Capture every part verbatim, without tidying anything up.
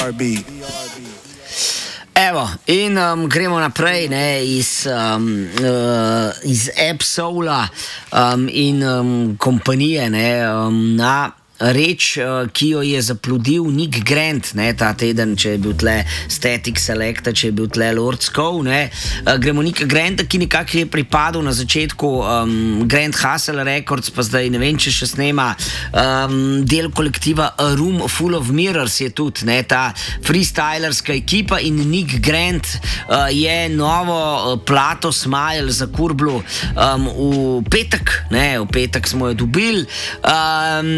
Evo, in um, gremo naprej ne, iz, um, uh, iz Absola um, in um, kompanije ne, um, na reč, uh, ki jo je zaplodil Nick Grant ne, ta teden, če je bil tle Static Selecta, če je bil tle Lord Skov. Ne. Uh, gremo Nicka Granta, ki nekako je pripadal na začetku um, Grand Hustle Records, pa zdaj ne vem, če še snema um, del kolektiva A Room Full of Mirrors je tudi ne, ta freestylerska ekipa in Nick Grant uh, je novo uh, plato Smile za kurblu um, v petek, ne, v petek smo jo dobili um,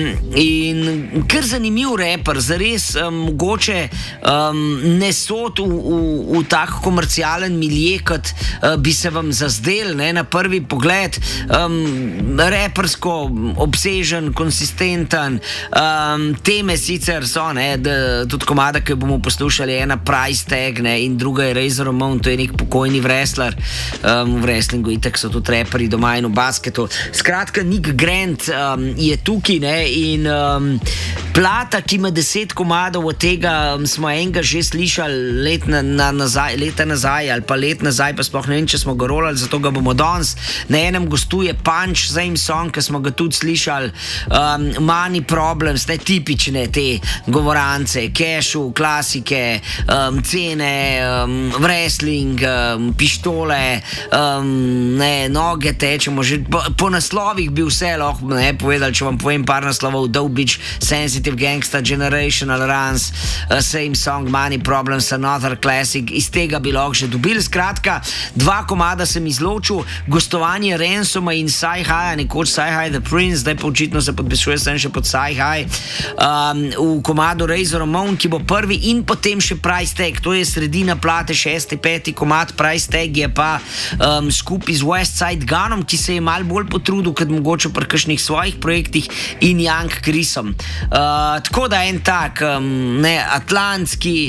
in kar zanimiv reper, zares um, mogoče um, ne sod v, v, v tak komercialen milje, kot uh, bi se vam zazdel ne, na prvi pogled, um, repersko obsežen, konsistenten, um, teme sicer so, ne, da, tudi komada, ki bomo poslušali, ena Price Tag ne, in druga je Razor Ramon, to je nek pokojni wrestler, um, v wrestlingu itak so tudi reperi doma in v basketu. Skratka, Nick Grant um, je tukaj ne, in um, plata, ki ima deset komadov, od tega um, smo enega že slišali let na, na, nazaj, leta nazaj ali pa let nazaj, pa sploh ne vem, če smo ga rolali, zato ga bomo danes. Na enem gostuje Punch, Same Song, ki smo ga tudi slišali, um, Money Problems, ne, tipične te govorance, cashu, klasike, um, cene, um, wrestling, um, pištole, um, ne, noge tečemo, že po, po naslovih bi vse lahko ne, povedali, če vam povem par naslovov: Dope Beach, Sensitive Gangsta, Generational Runs, uh, Same Song, Money Problems, Another Classic, iz tega bi lahko že dobili. Skratka, dva komada sem izločil, gostovanje Ransoma in Sci-Hi, nekoč Sci-Hi The Prince, zdaj pa očitno se podpisuje sem še pod Sci-Hi, um, v komadu Razor Ramon, ki bo prvi, in potem še Price Tag, to je sredina plate, šesti, peti komad. Price Tag je pa um, skupaj z West Side Gunom, ki se je malo bolj potrudil, kot mogoče pri kakšnih svojih projektih, in Young Chrisom. Uh, tako da en tak um, ne, atlantski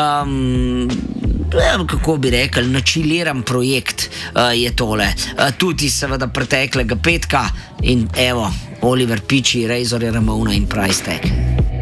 um, kako bi rekel, načiliran projekt uh, je tole. Uh, tudi seveda preteklega petka in evo, Oliver Pichi, Razor Ramona in Price Tag.